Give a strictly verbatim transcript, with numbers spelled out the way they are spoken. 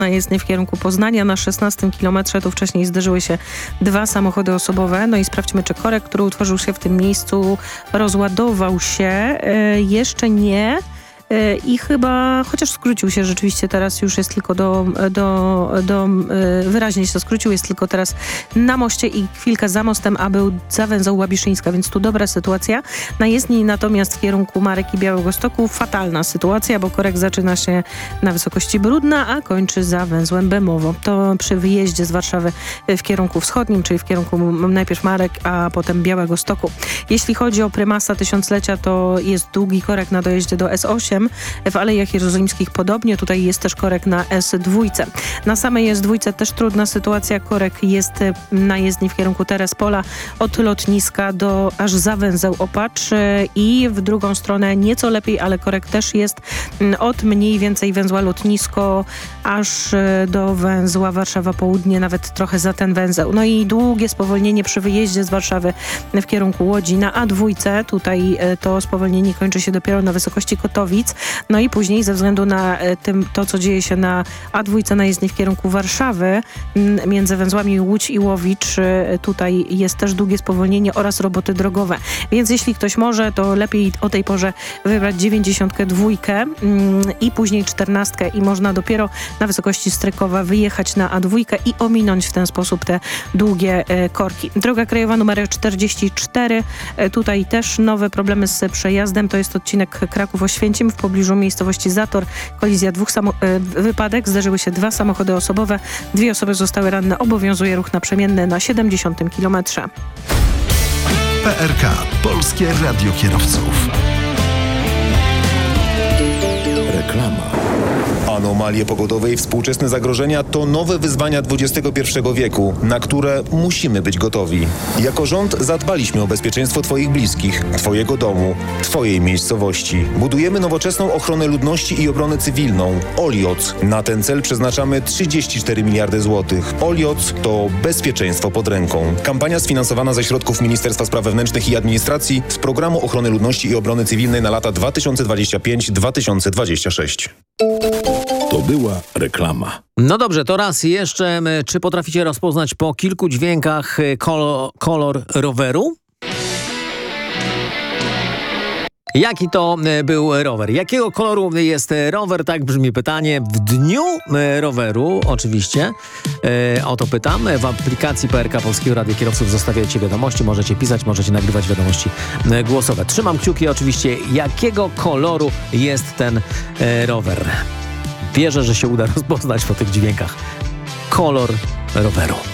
na jezdni w kierunku Poznania. Na szesnastym kilometrze tu wcześniej zderzyły się dwa samochody osobowe. No i sprawdźmy, czy korek, który utworzył się w tym miejscu, rozładował się. E, jeszcze nie. I chyba, chociaż skrócił się rzeczywiście, teraz już jest tylko do, do, do wyraźnie się skrócił, jest tylko teraz na moście i chwilkę za mostem, aby zawęzał Łabiszyńska, więc tu dobra sytuacja. Na jezdni natomiast w kierunku Marek i Białegostoku fatalna sytuacja, bo korek zaczyna się na wysokości Brudna, a kończy za węzłem Bemowo. To przy wyjeździe z Warszawy w kierunku wschodnim, czyli w kierunku najpierw Marek, a potem Białegostoku. Jeśli chodzi o prymasa tysiąclecia, to jest długi korek na dojeździe do S osiem. W Alejach Jerozolimskich podobnie. Tutaj jest też korek na S dwa. Na samej S dwa też trudna sytuacja. Korek jest na jezdni w kierunku Terespola od lotniska do aż za węzeł Opacz i w drugą stronę nieco lepiej, ale korek też jest od mniej więcej węzła Lotnisko aż do węzła Warszawa Południe, nawet trochę za ten węzeł. No i długie spowolnienie przy wyjeździe z Warszawy w kierunku Łodzi na A dwa. Tutaj to spowolnienie kończy się dopiero na wysokości Kotowic. No i później ze względu na tym, to, co dzieje się na A dwa na jezdni w kierunku Warszawy między węzłami Łódź i Łowicz, tutaj jest też długie spowolnienie oraz roboty drogowe. Więc jeśli ktoś może, to lepiej o tej porze wybrać dziewięćdziesiątkę dwójkę i później czternastkę i można dopiero na wysokości Strykowa wyjechać na A dwa i ominąć w ten sposób te długie korki. Droga krajowa numer czterdzieści cztery. Tutaj też nowe problemy z przejazdem. To jest odcinek Kraków-Oświęcim w pobliżu miejscowości Zator. Kolizja dwóch samo- wypadek. Zdarzyły się dwa samochody osobowe. Dwie osoby zostały ranne. Obowiązuje ruch naprzemienny na siedemdziesiątym kilometrze. P R K. Polskie Radio Kierowców. Reklama. Anomalie pogodowe i współczesne zagrożenia to nowe wyzwania dwudziestego pierwszego wieku, na które musimy być gotowi. Jako rząd zadbaliśmy o bezpieczeństwo Twoich bliskich, Twojego domu, Twojej miejscowości. Budujemy nowoczesną ochronę ludności i obronę cywilną. Olioc. Na ten cel przeznaczamy trzydzieści cztery miliardy złotych. Olioc to bezpieczeństwo pod ręką. Kampania sfinansowana ze środków Ministerstwa Spraw Wewnętrznych i Administracji z Programu Ochrony Ludności i Obrony Cywilnej na lata dwa tysiące dwudziesty piąty do dwa tysiące dwudziestego szóstego. To była reklama. No dobrze, to raz jeszcze. Czy potraficie rozpoznać po kilku dźwiękach kolor, kolor roweru? Jaki to był rower? Jakiego koloru jest rower? Tak brzmi pytanie. W dniu roweru oczywiście. E, o to pytam. W aplikacji P R K Polskiego Radia Kierowców zostawiacie wiadomości. Możecie pisać, możecie nagrywać wiadomości głosowe. Trzymam kciuki oczywiście. Jakiego koloru jest ten e, rower? Wierzę, że się uda rozpoznać po tych dźwiękach kolor roweru.